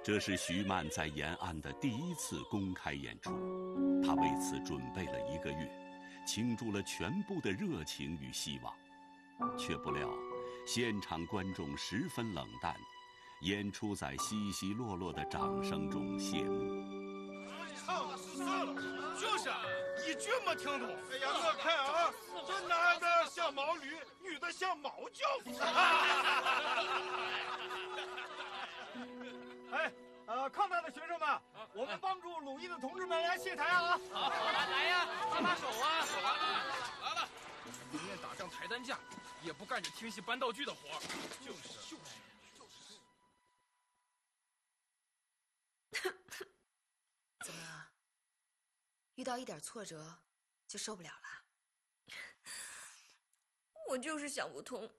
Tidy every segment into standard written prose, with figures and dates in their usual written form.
这是徐曼在延安的第一次公开演出，他为此准备了1个月，倾注了全部的热情与希望，却不料现场观众十分冷淡，演出在稀稀落落的掌声中谢幕。 算了，就是一句没听懂。哎呀，我看啊，这男的像毛驴，女的像毛教夫。哎，抗战的学生们，我们帮助鲁艺的同志们来卸台啊！ 好，来呀，搭把手啊！来了，宁愿打上抬担架，也不干你听戏搬道具的活。就是。 怎么了？遇到一点挫折就受不了了？ 我就是想不通。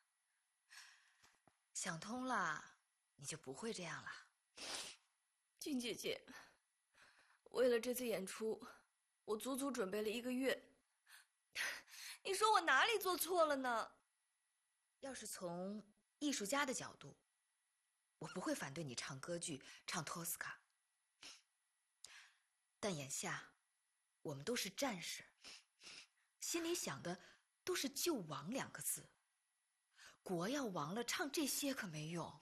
想通了，你就不会这样了。 静姐姐，为了这次演出，我足足准备了1个月。你说我哪里做错了呢？ 要是从艺术家的角度，我不会反对你唱歌剧，唱托斯卡。但眼下，我们都是战士，心里想的都是救亡2个字。国要亡了，唱这些可没用。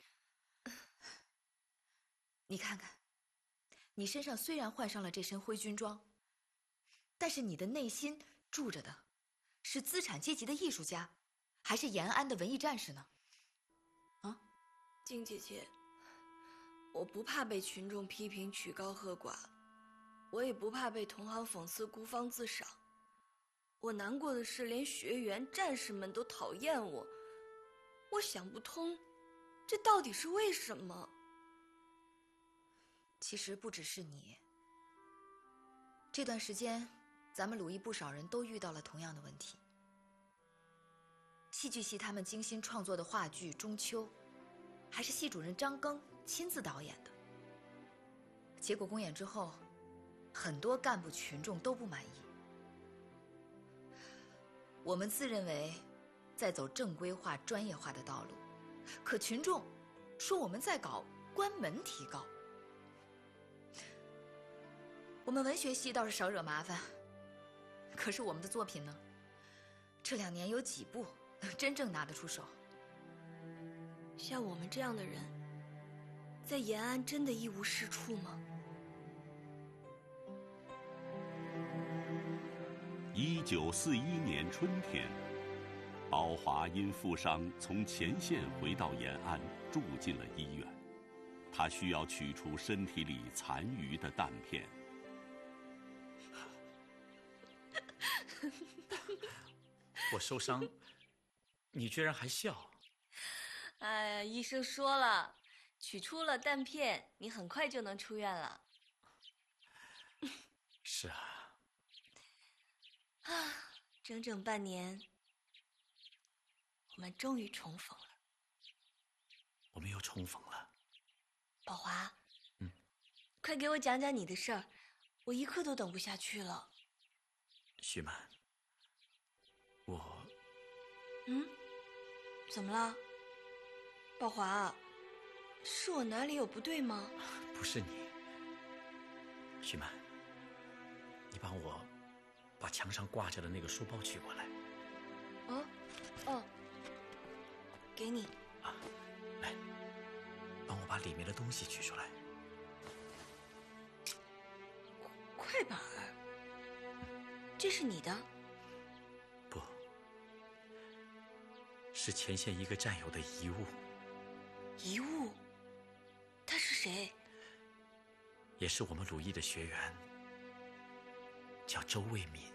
你看看，你身上虽然换上了这身灰军装，但是你的内心住着的是资产阶级的艺术家，还是延安的文艺战士呢？啊， 静姐姐，我不怕被群众批评曲高和寡，我也不怕被同行讽刺孤芳自赏。我难过的是，连学员、战士们都讨厌我。我想不通，这到底是为什么？ 其实不只是你。这段时间，咱们鲁艺不少人都遇到了同样的问题。戏剧系他们精心创作的话剧《中秋》，还是系主任张庚亲自导演的。结果公演之后，很多干部群众都不满意。我们自认为在走正规化、专业化的道路，可群众说我们在搞关门提高。我们文学系倒是少惹麻烦，可是我们的作品呢？这2年有几部真正拿得出手？ 像我们这样的人，在延安真的一无是处吗 ？1941年春天，宝华因负伤从前线回到延安，住进了医院。他需要取出身体里残余的弹片。 我受伤，你居然还笑？ 哎呀，医生说了，取出了弹片，你很快就能出院了。 是啊。 整整半年，我们终于重逢了。 我们又重逢了。 宝华，快给我讲讲你的事儿，我一刻都等不下去了。 徐曼，我…… 怎么了？宝华，是我哪里有不对吗？ 不是你，徐曼，你帮我把墙上挂着的那个书包取过来。 给你。 来，帮我把里面的东西取出来。 快板儿，这是你的？ 不，是前线一个战友的遗物。 遗物？他是谁？ 也是我们鲁艺的学员，叫周卫民。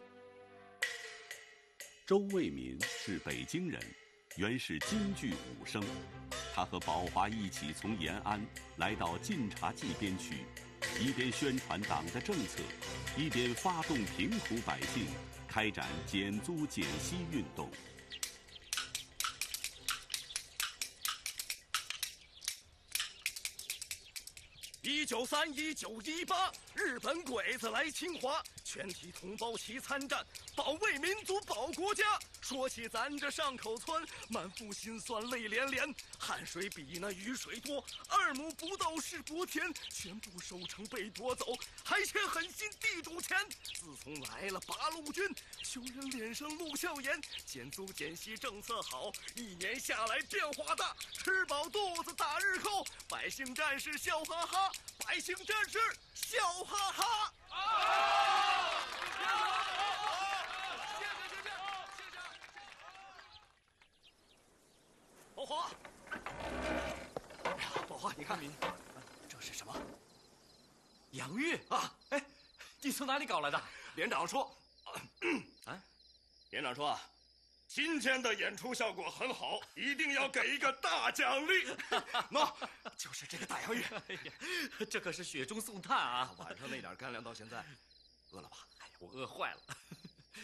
周卫民是北京人，原是京剧武生。他和宝华一起从延安来到晋察冀边区，一边宣传党的政策，一边发动贫苦百姓开展减租减息运动。 1931、1918，日本鬼子来侵华，全体同胞齐参战，保卫民族，保国家。 说起咱这上口村，满腹心酸泪连连，汗水比那雨水多，2亩不到是国田，全部收成被夺走，还欠狠心地主钱。自从来了八路军，穷人脸上露笑颜，减租减息政策好，1年下来变化大，吃饱肚子打日扣，百姓战士笑哈哈，百姓战士笑哈哈。宝华，哎呀，宝华，你看，这是什么？ 洋芋啊！ 哎，你从哪里搞来的？ 连长说，连长说啊，今天的演出效果很好，一定要给一个大奖励。喏，就是这个大洋芋。 哎呀，这可是雪中送炭啊！ 晚上那点干粮到现在，饿了吧？ 哎呀，我饿坏了。